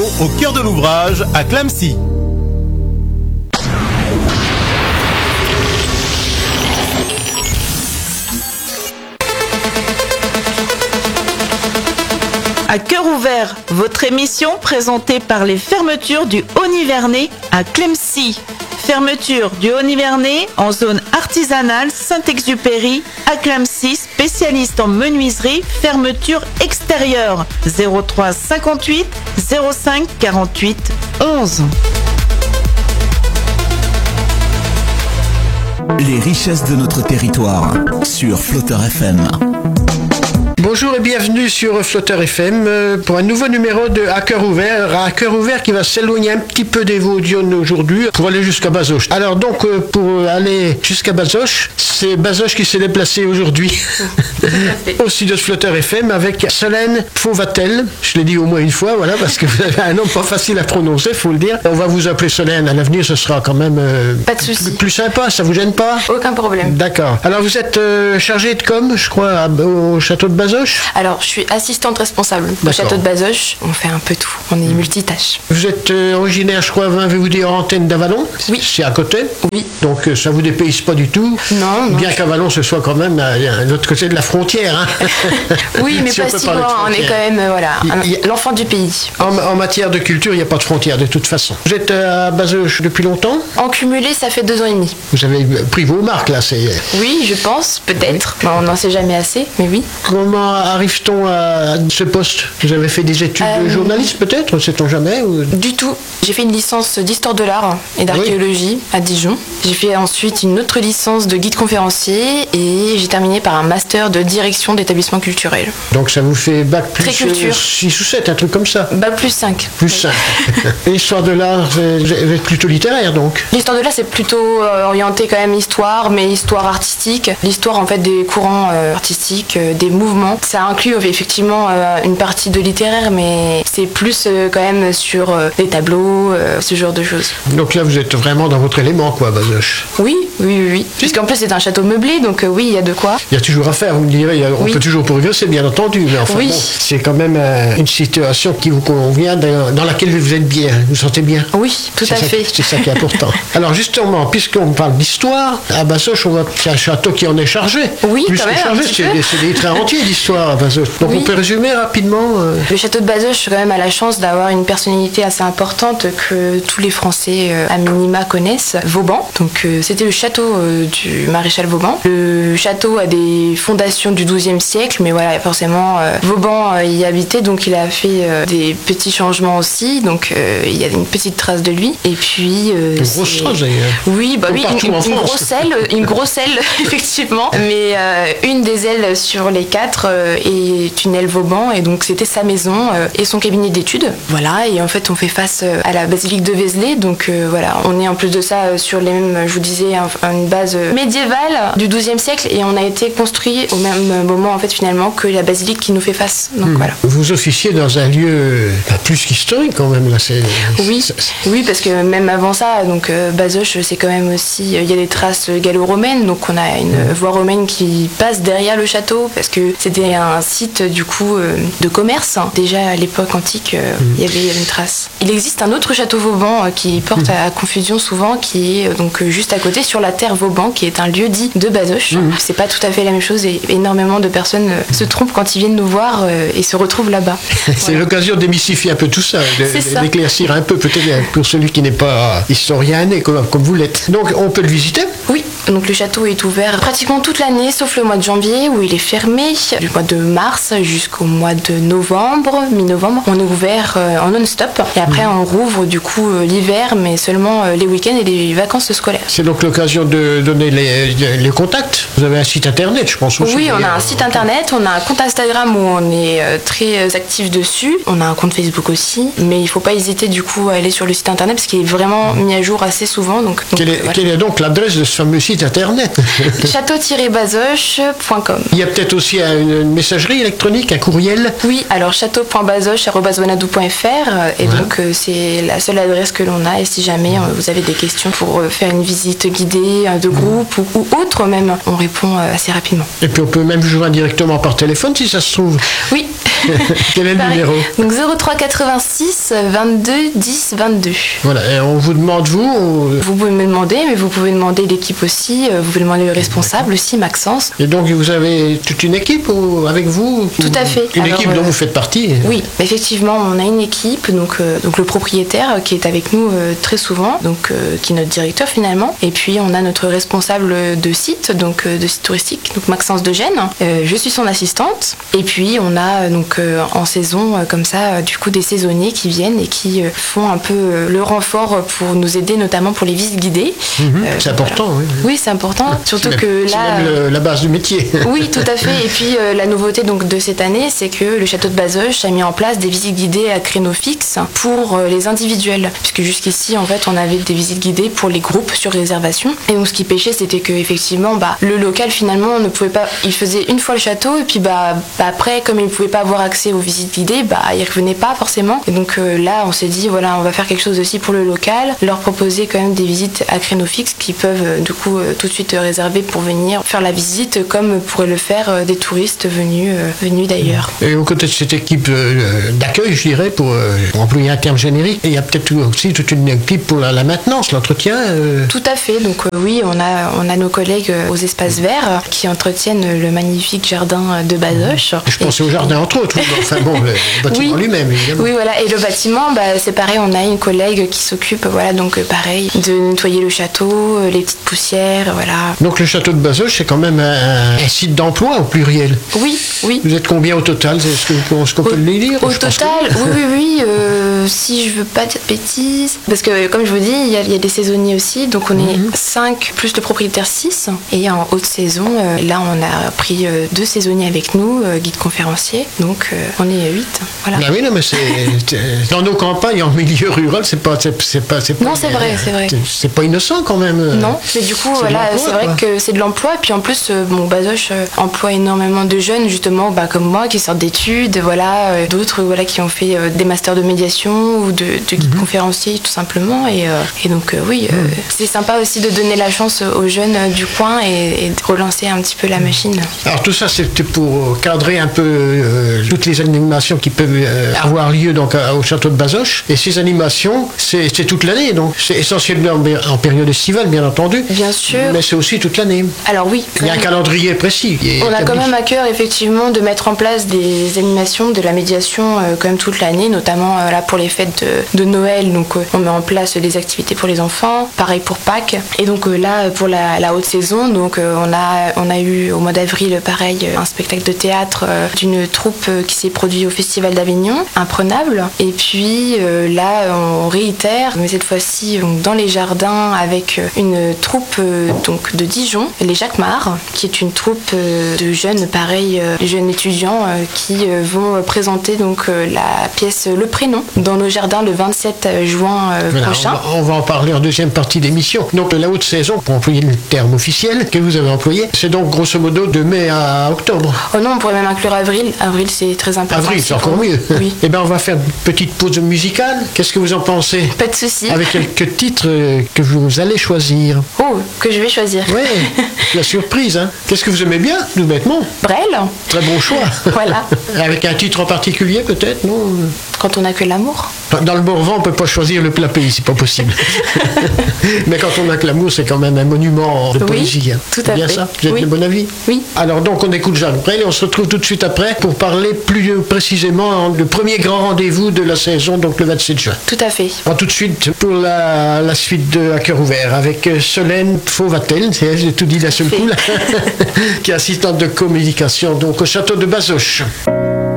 au cœur de l'ouvrage à Clamecy. À cœur ouvert, votre émission présentée par les fermetures du Haut-Nivernais à Clamecy. Fermeture du Haut-Nivernais en zone artisanale Saint-Exupéry à Clamecy, spécialiste en menuiserie, fermeture extérieure 03 58 05 48 11. Les richesses de notre territoire sur Flotter FM. Bonjour et bienvenue sur Flotter FM pour un nouveau numéro de À cœur ouvert. À cœur ouvert qui va s'éloigner un petit peu des Vaudions aujourd'hui pour aller jusqu'à Bazoches. Alors donc pour aller jusqu'à Bazoches, c'est Bazoches qui s'est déplacé aujourd'hui au studio de Flotter FM avec Solène Fauvatel. Je l'ai dit au moins une fois, voilà, parce que vous avez un nom pas facile à prononcer, faut le dire. On va vous appeler Solène. À l'avenir, ce sera quand même pas de souci. Plus sympa. Ça vous gêne pas? Aucun problème. D'accord. Alors vous êtes chargée de com, je crois, au château de Bazoches. Alors, je suis assistante responsable au château de Bazoches. On fait un peu tout. On est multitâche. Vous êtes originaire, je crois, avez-vous dit, en antenne d'Avalon? Oui. C'est à côté? Oui. Donc, ça vous dépayse pas du tout? Non. Bien qu'Avalon, ce soit quand même à l'autre côté de la frontière. Hein. Oui, mais si pas si loin. On est quand même, l'enfant du pays. En matière de culture, il n'y a pas de frontière, de toute façon. Vous êtes à Bazoches depuis longtemps? En cumulé, ça fait 2 ans et demi. Vous avez pris vos marques, là, c'est... Oui, je pense, peut-être. Oui. On n'en sait jamais assez, mais oui. Comment arrive-t-on à ce poste? Vous avez fait des études de journaliste peut-être? Sait-on jamais ou... Du tout. J'ai fait une licence d'histoire de l'art et d'archéologie à Dijon. J'ai fait ensuite une autre licence de guide conférencier et j'ai terminé par un master de direction d'établissement culturel. Donc ça vous fait bac plus 6 ou 7, un truc comme ça? Bac plus 5. Plus 5. L'histoire de l'art, vous êtes plutôt littéraire donc? L'histoire de l'art, c'est plutôt orienté quand même histoire, mais histoire artistique. L'histoire en fait des courants artistiques, des mouvements. Ça inclut effectivement une partie de littéraire, mais c'est plus quand même sur des tableaux, ce genre de choses. Donc là, vous êtes vraiment dans votre élément, quoi, Bazoches? Oui. Puisqu'en plus, c'est un château meublé, donc oui, il y a de quoi. Il y a toujours à faire, vous me direz, on peut toujours progresser, bien entendu, mais enfin, bon, c'est quand même une situation qui vous convient, dans laquelle vous êtes bien, vous vous sentez bien? Oui, tout à fait. C'est ça qui est important. Alors justement, puisqu'on parle d'histoire, à Bazoches, c'est un château qui en est chargé. Oui, plus quand que même, chargé, c'est des trains entiers d'histoire à Bazoches. Donc on peut résumer rapidement. Le château de Bazoches, quand même, a la chance d'avoir une personnalité assez importante que tous les Français à minima connaissent, Vauban. Donc c'était le château du maréchal Vauban. Le château a des fondations du XIIe siècle, mais voilà, forcément, Vauban y habitait, donc il a fait des petits changements aussi. Donc il y a une petet trace de lui. Et puis une grosse trace d'ailleurs. Oui, une grosse aile, effectivement. Mais une des ailes sur les 4 est une aile Vauban, et donc c'était sa maison et son cabinet d'études. Voilà, et en fait on fait face à la basilique de Vézelay, donc voilà, on est en plus de ça sur les mêmes, je vous disais, une base médiévale du XIIe siècle, et on a été construit au même moment en fait finalement que la basilique qui nous fait face. Donc voilà. Vous officiez dans un lieu plus qu'historique quand même là. Oui, parce que même avant ça, donc Bazoches, c'est quand même aussi, il y a des traces gallo-romaines, donc on a une voie romaine qui passe derrière le château, parce que c'était un site du coup de commerce. Déjà à l'époque antique, il y avait une trace. Il existe un autre château Vauban qui porte à confusion souvent, qui est donc juste à côté sur la terre Vauban, qui est un lieu dit de Bazoches. C'est pas tout à fait la même chose, et énormément de personnes se trompent quand ils viennent nous voir et se retrouvent là-bas. C'est l'occasion d'émystifier un peu tout ça, d'éclaircir un peu peut-être pour celui qui n'est pas historien né comme vous l'êtes. Donc on peut le visiter? Oui, donc le château est ouvert pratiquement toute l'année, sauf le mois de janvier où il est fermé, du mois de mars jusqu'au mois de novembre, mi-novembre. On est ouvert en non-stop, et après on rouvre du coup l'hiver, mais seulement les week-ends et les vacances scolaires. C'est donc l'occasion de donner les contacts. Vous avez un site internet, je pense aussi. Oui, on a un site internet, on a un compte Instagram où on est très actif dessus. On a un compte Facebook aussi, mais il ne faut pas hésiter du coup à aller sur le site internet parce qu'il est vraiment mis à jour assez souvent. Donc quelle est donc l'adresse de ce fameux site internet? château-bazoches.com. Il y a peut-être aussi une messagerie électronique, un courriel? Oui, alors château.bazoches@wanadoo.fr, et donc c'est la seule adresse que l'on a, et si jamais vous avez des questions pour faire une visite guidée de groupe ou autre même, on répond assez rapidement. Et puis on peut même joindre directement par téléphone si ça se trouve? Oui. Quel est le Pareil. numéro? Donc 03 86 22 10 22. Voilà, et on vous demande, Vous pouvez me demander, mais vous pouvez demander l'équipe aussi, vous pouvez demander le responsable aussi, Maxence. et donc vous avez toute une équipe avec vous? Tout à fait. Une Alors, équipe dont vous faites partie? Oui, effectivement, on a une équipe, donc le propriétaire qui est avec nous très souvent, donc qui est notre directeur finalement. Et puis on a notre responsable de site, donc de site touristique, donc Maxence de Gênes. Je suis son assistante. Et puis on a donc en saison comme ça, du coup des saisonniers qui viennent et qui font un peu le renfort pour nous aider, notamment pour les visites guidées. C'est important, voilà. oui. Oui, c'est important, surtout C'est que même- là. C'est même la base du métier. Oui, tout à fait. Et puis la nouveauté donc de cette année, c'est que le château de Bazoches a mis en place des visites guidées à créneaux fixes pour les individuels, puisque jusqu'ici en fait on avait des visites guidées pour les groupes sur réservation. Et donc ce qui pêchait, c'était que effectivement le local finalement on ne pouvait pas, il faisait une fois le château et puis après comme il ne pouvait pas avoir accès aux visites guidées, il revenait pas forcément. Et donc là on s'est dit voilà, on va faire quelque chose aussi pour le local, leur proposer quand même des visites à créneaux fixes qui peuvent du coup tout de suite réserver pour venir faire la visite comme pourraient le faire des touristes venus d'ailleurs. Et aux côtés de cette équipe d'accueil, je dirais, pour employer un terme générique, il y a peut-être aussi toute une équipe pour la maintenance, l'entretien. Tout à fait. Donc oui, on a nos collègues aux espaces verts qui entretiennent le magnifique jardin de Bazoches. Je pensais au jardin entre autres, enfin bon, le bâtiment Oui. lui-même, évidemment. Oui, voilà. Et le bâtiment, c'est pareil, on a une collègue qui s'occupe, voilà, donc pareil, de nettoyer le château, les petites poussières, voilà. Donc le château de Bazoches, c'est quand même un site d'emploi au pluriel. Oui, oui. Vous êtes combien au total? Est-ce qu'on peut le lire? Au Je pense que total, oui, si je veux pas dire de bêtises, parce que comme je vous dis, il y a des saisonniers aussi, donc on est 5 plus le propriétaire 6, et en haute saison, là on a pris 2 saisonniers avec nous, guide conférencier, donc on est 8, voilà. Ah oui, non, mais dans nos campagnes, en milieu rural, c'est pas. Non, c'est vrai, c'est vrai. C'est pas innocent quand même. Non, mais du coup, c'est de voilà, l'emploi, c'est vrai quoi. que c'est de l'emploi. Et puis en plus, Bazoches emploie énormément de jeunes, justement, comme moi, qui sortent d'études, voilà, d'autres voilà, qui ont fait des masters de médiation ou de guide conférencier, tout simplement. Et donc, oui, c'est sympa aussi de donner la chance aux jeunes du coin et de relancer un petit peu la machine. Alors tout ça, c'était pour cadrer un peu toutes les animations qui peuvent avoir lieu donc au château de Bazoches. Et ces animations, c'est toute l'année, donc c'est essentiellement en période estivale, bien entendu. Bien sûr. Mais c'est aussi toute l'année. Alors oui. Il y a un calendrier précis. qui est On a quand établi. même à cœur effectivement de mettre en place des animations, de la médiation quand même toute l'année, notamment là pour les fêtes de Noël. Donc on met en place des activités pour les enfants, pareil pour Pâques. Et donc là pour la haute saison, donc on a eu au mois d'avril pareil un spectacle de théâtre d'une troupe qui s'est produit au Festival d'Avignon, Imprenable. Et puis là on réitère, mais cette fois-ci dans les jardins avec une troupe donc de Dijon, les Jacquemart, qui est une troupe de jeunes, pareil, jeunes étudiants qui vont présenter donc la pièce Le Prénom dans nos jardins le 27 juin Voilà, prochain. on va en parler en deuxième partie d'émission. Donc la haute saison, pour employer le terme officiel que vous avez employé, c'est donc grosso modo de mai à octobre. Oh non, on pourrait même inclure avril. Avril, c'est très important. Avril, aussi c'est pour encore nous. mieux. Oui, Eh bien, on va faire une petite pause musicale. Qu'est-ce que vous en pensez? pas de souci. Avec quelques titres que vous allez choisir. Oh, que je vais choisir. Oui, la surprise. Hein. Qu'est-ce que vous aimez bien, tout bêtement? Brel. Très bon choix. Voilà. Avec un titre en particulier, peut-être, non? Quand on n'a que l'amour. Dans le Morvan, on peut pas choisir le plat pays, c'est pas possible. Mais quand on a que l'amour, c'est quand même un monument de Oui, poésie. Hein. tout C'est à bien fait. ça? Vous êtes Oui. de bon avis? Oui. Alors donc, on écoute Jeanne Brel et on se retrouve tout de suite après pour parler plus précisément du premier grand rendez-vous de la saison, donc le 27 juin. Tout à fait. Tout de suite pour la suite de À cœur ouvert avec Solène Fauvatel, c'est elle, j'ai tout dit d'un seul coup, là, qui est assistante de communication donc au château de Bazoches.